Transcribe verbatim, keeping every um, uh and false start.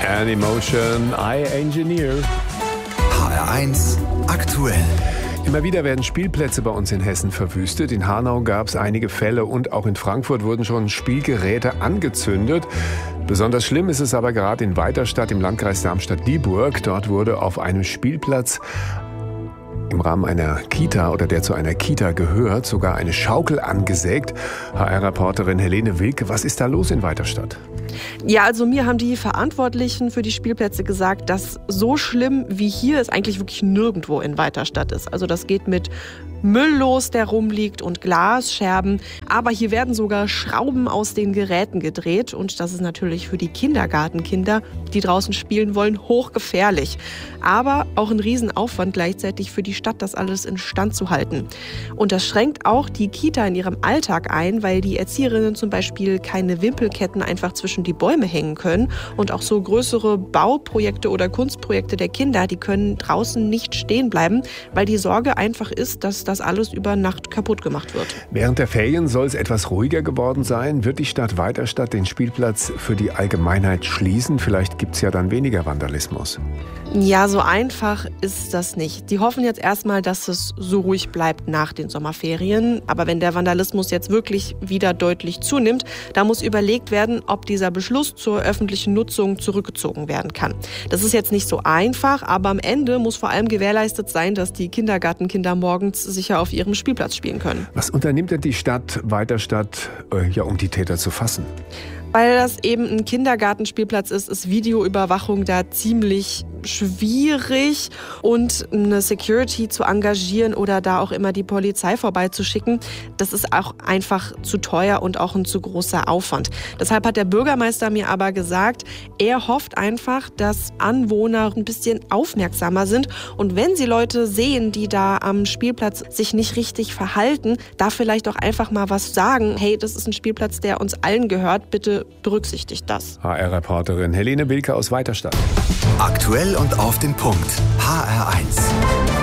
Animotion, iEngineer. H R eins aktuell. Immer wieder werden Spielplätze bei uns in Hessen verwüstet. In Hanau gab es einige Fälle und auch in Frankfurt wurden schon Spielgeräte angezündet. Besonders schlimm ist es aber gerade in Weiterstadt im Landkreis Darmstadt-Dieburg. Dort wurde auf einem Spielplatz im Rahmen einer Kita oder der zu einer Kita gehört, sogar eine Schaukel angesägt. H R-Reporterin Helene Wilke, was ist da los in Weiterstadt? Ja, also mir haben die Verantwortlichen für die Spielplätze gesagt, dass so schlimm wie hier es eigentlich wirklich nirgendwo in Weiterstadt ist. Also das geht mit Müll los, der rumliegt, und Glasscherben. Aber hier werden sogar Schrauben aus den Geräten gedreht. Und das ist natürlich für die Kindergartenkinder, die draußen spielen wollen, hochgefährlich. Aber auch ein Riesenaufwand gleichzeitig für die Stadt, das alles instand zu halten. Und das schränkt auch die Kita in ihrem Alltag ein, weil die Erzieherinnen zum Beispiel keine Wimpelketten einfach zwischen die Bäume hängen können. Und auch so größere Bauprojekte oder Kunstprojekte der Kinder, die können draußen nicht stehen bleiben, weil die Sorge einfach ist, dass das alles über Nacht kaputt gemacht wird. Während der Ferien soll es etwas ruhiger geworden sein. Wird die Stadt Weiterstadt den Spielplatz für die Allgemeinheit schließen? Vielleicht gibt es ja dann weniger Vandalismus. Ja, so einfach ist das nicht. Die hoffen jetzt erstmal, dass es so ruhig bleibt nach den Sommerferien. Aber wenn der Vandalismus jetzt wirklich wieder deutlich zunimmt, da muss überlegt werden, ob dieser Beschluss zur öffentlichen Nutzung zurückgezogen werden kann. Das ist jetzt nicht so einfach, aber am Ende muss vor allem gewährleistet sein, dass die Kindergartenkinder morgens sicher auf ihrem Spielplatz spielen können. Was unternimmt denn die Stadt Weiterstadt, äh, ja, um die Täter zu fassen? Weil das eben ein Kindergartenspielplatz ist, ist Videoüberwachung da ziemlich schwierig, und eine Security zu engagieren oder da auch immer die Polizei vorbeizuschicken, das ist auch einfach zu teuer und auch ein zu großer Aufwand. Deshalb hat der Bürgermeister mir aber gesagt, er hofft einfach, dass Anwohner ein bisschen aufmerksamer sind, und wenn sie Leute sehen, die da am Spielplatz sich nicht richtig verhalten, da vielleicht auch einfach mal was sagen. Hey, das ist ein Spielplatz, der uns allen gehört, bitte berücksichtigt das. H R-Reporterin Helene Wilke aus Weiterstadt. Aktuell und auf den Punkt. H R eins.